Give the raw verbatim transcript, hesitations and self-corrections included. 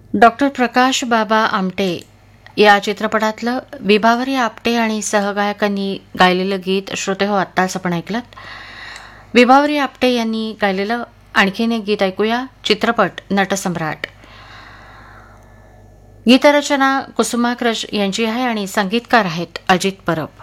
Doctor प्रकाश बाबा आमटे या चित्रपटातलं विभावरी आपटे आणि सहगायकांनी गायलेलं गीत श्रोते हो आत्ताच आपण ऐकलं. विभावरी आपटे यांनी गायलेलं आणखीन एक गीत ऐकूया. चित्रपट नटसम्राट. गीतरचना कुसुमाग्रज यांची आहे आणि संगीतकार आहेत अजित परब.